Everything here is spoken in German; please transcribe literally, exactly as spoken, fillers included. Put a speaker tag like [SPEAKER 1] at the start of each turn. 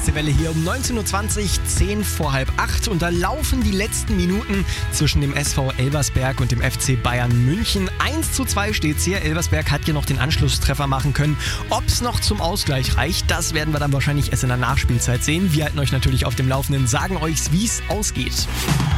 [SPEAKER 1] Erste Welle hier um neunzehn Uhr zwanzig, zehn vor halb acht. Und da laufen die letzten Minuten zwischen dem S V Elversberg und dem F C Bayern München. eins zu zwei steht's hier. Elversberg hat hier noch den Anschlusstreffer machen können. Ob es noch zum Ausgleich reicht, das werden wir dann wahrscheinlich erst in der Nachspielzeit sehen. Wir halten euch natürlich auf dem Laufenden, sagen euch, wie es ausgeht.